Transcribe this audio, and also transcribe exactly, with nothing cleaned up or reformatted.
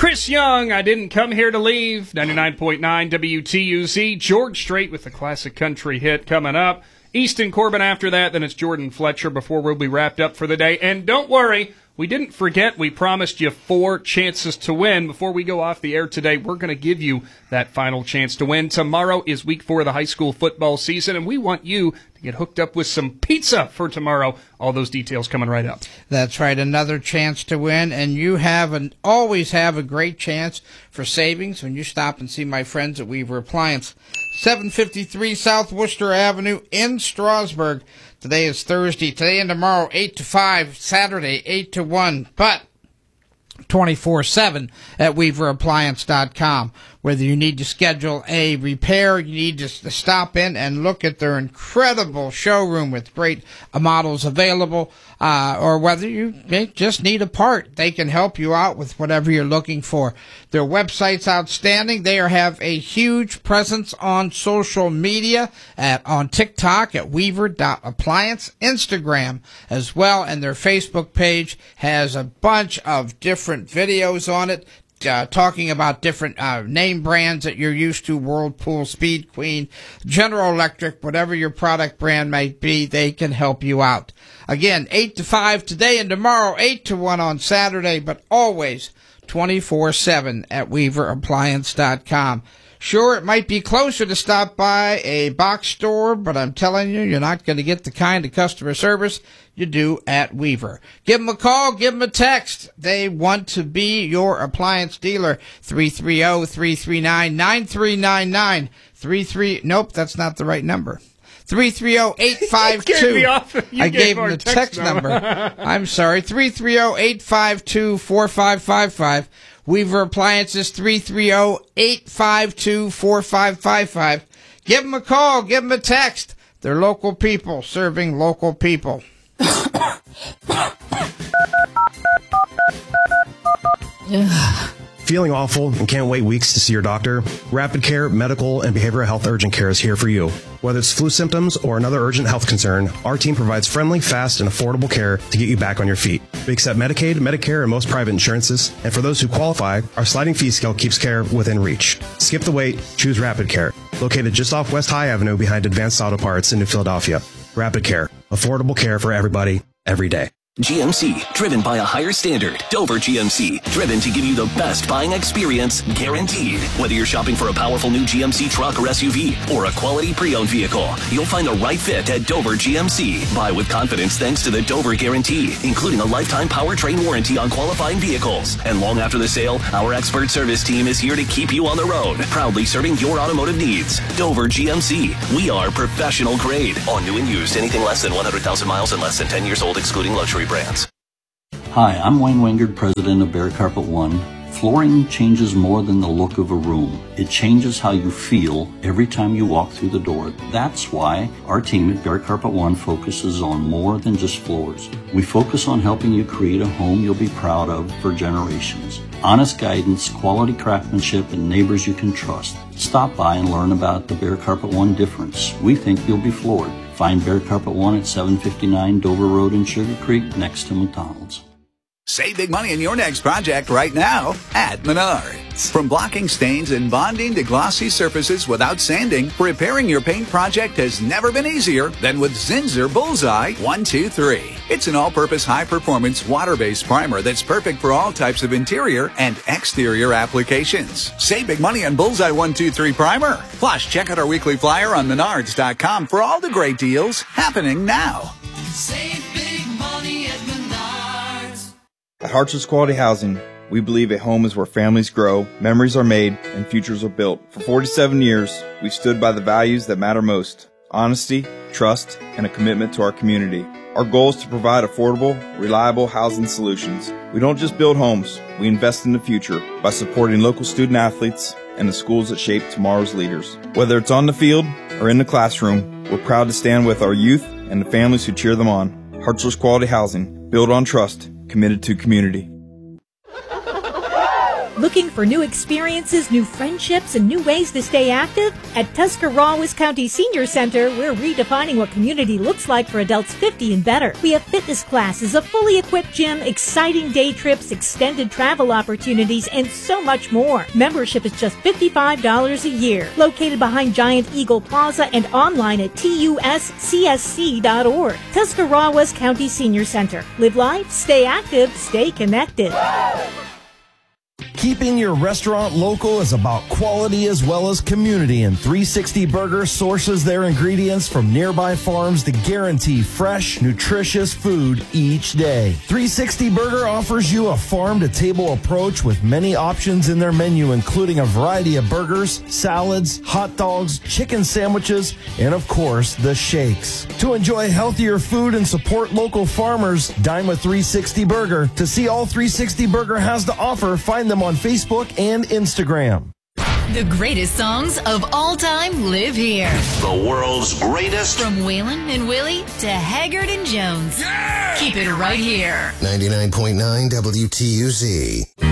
Chris Young, I Didn't Come Here to Leave, ninety-nine point nine W T U Z. George Strait with the classic country hit coming up. Easton Corbin after that, then it's Jordan Fletcher before we'll be wrapped up for the day. And don't worry, we didn't forget we promised you four chances to win. Before we go off the air today, we're going to give you that final chance to win. Tomorrow is week four of the high school football season, and we want you to get hooked up with some pizza for tomorrow. All those details coming right up. That's right, another chance to win, and you have an always have a great chance for savings when you stop and see my friends at Weaver Appliance, seven fifty-three South Worcester Avenue in Strasburg. Today is Thursday. Today and tomorrow, eight to five. Saturday, eight to one. But twenty-four seven at weaver appliance dot com. Whether you need to schedule a repair, you need to stop in and look at their incredible showroom with great models available, uh, or whether you just need a part, they can help you out with whatever you're looking for. Their website's outstanding. They are, have a huge presence on social media, at on TikTok at weaver dot appliance, Instagram as well, and their Facebook page has a bunch of different videos on it. Uh, talking about different uh, name brands that you're used to, Whirlpool, Speed Queen, General Electric, whatever your product brand might be, they can help you out. Again, eight to five today and tomorrow, eight to one on Saturday, but always twenty-four seven at weaver appliance dot com. Sure, it might be closer to stop by a box store, but I'm telling you, you're not going to get the kind of customer service you do at Weaver. Give them a call, give them a text. They want to be your appliance dealer. three three zero, three three nine, nine three nine nine. three three Nope, that's not the right number. three three zero, eight five two. I gave him the text number. I'm sorry. three three zero, eight five two, four five five five. Weaver Appliances, three three zero, eight five two, four five five five. Give them a call. Give them a text. They're local people serving local people. Feeling awful and can't wait weeks to see your doctor? Rapid Care Medical and Behavioral Health Urgent Care is here for you. Whether it's flu symptoms or another urgent health concern, our team provides friendly, fast, and affordable care to get you back on your feet. We accept Medicaid, Medicare, and most private insurances, and for those who qualify, our sliding fee scale keeps care within reach. Skip the wait, choose Rapid Care. Located just off West High Avenue behind Advanced Auto Parts in New Philadelphia. Rapid Care. Affordable care for everybody, every day. G M C, driven by a higher standard. Dover G M C, driven to give you the best buying experience, guaranteed. Whether you're shopping for a powerful new G M C truck or S U V, or a quality pre-owned vehicle, you'll find the right fit at Dover G M C. Buy with confidence thanks to the Dover Guarantee, including a lifetime powertrain warranty on qualifying vehicles. And long after the sale, our expert service team is here to keep you on the road, proudly serving your automotive needs. Dover G M C, we are professional grade. On new and used, anything less than one hundred thousand miles and less than ten years old, excluding luxury brands. Hi, I'm Wayne Wingard, president of Bear Carpet One. Flooring changes more than the look of a room. It changes how you feel every time you walk through the door. That's why our team at Bear Carpet One focuses on more than just floors. We focus on helping you create a home you'll be proud of for generations. Honest guidance, quality craftsmanship, and neighbors you can trust. Stop by and learn about the Bear Carpet One difference. We think you'll be floored. Find Bear Carpet One at seven fifty-nine Dover Road in Sugar Creek, next to McDonald's. Save big money in your next project right now at Menards. From blocking stains and bonding to glossy surfaces without sanding, repairing your paint project has never been easier than with Zinsser Bullseye one two three. It's an all-purpose high-performance water-based primer that's perfect for all types of interior and exterior applications. Save big money on Bullseye one two three primer. Plus, check out our weekly flyer on menards dot com for all the great deals happening now. Save big money at Menards. At Hartson's Quality Housing, we believe a home is where families grow, memories are made, and futures are built. For forty-seven years, we've stood by the values that matter most: honesty, trust, and a commitment to our community. Our goal is to provide affordable, reliable housing solutions. We don't just build homes, we invest in the future by supporting local student athletes and the schools that shape tomorrow's leaders. Whether it's on the field or in the classroom, we're proud to stand with our youth and the families who cheer them on. Hartson's Quality Housing, built on trust, committed to community. Looking for new experiences, new friendships, and new ways to stay active? At Tuscarawas County Senior Center, we're redefining what community looks like for adults fifty and better. We have fitness classes, a fully equipped gym, exciting day trips, extended travel opportunities, and so much more. Membership is just fifty-five dollars a year. Located behind Giant Eagle Plaza and online at T U S C S C dot org. Tuscarawas County Senior Center. Live life, stay active, stay connected. Keeping your restaurant local is about quality as well as community, and three sixty Burger sources their ingredients from nearby farms to guarantee fresh, nutritious food each day. three sixty Burger offers you a farm-to-table approach with many options in their menu, including a variety of burgers, salads, hot dogs, chicken sandwiches, and of course, the shakes. To enjoy healthier food and support local farmers, dine with three sixty Burger. To see all three sixty Burger has to offer, find them on Facebook and Instagram. The greatest songs of all time live here. The world's greatest. From Waylon and Willie to Haggard and Jones. Yeah! Keep it right here. ninety-nine point nine W T U Z.